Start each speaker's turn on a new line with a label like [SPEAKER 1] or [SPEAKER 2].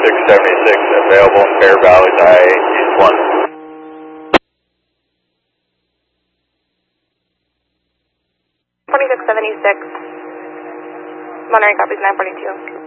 [SPEAKER 1] 2676 available in Bear Valley, East 1.
[SPEAKER 2] 2676. Monterey copies 942.